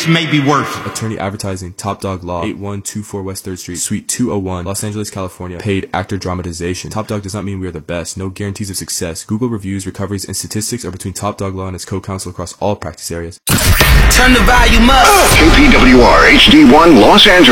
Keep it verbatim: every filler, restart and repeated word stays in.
chance may be worth it. Attorney Advertising, Top Dog Law, eight one two four West third Street, Suite two oh one, Los Angeles, California. Paid actor dramatization. Top Dog does not mean we are the best. No guarantees of success. Google reviews, recoveries, and statistics are between Top Dog Law and its co-counsel across all practice areas. Turn the volume up. K P W R H D one Los Angeles.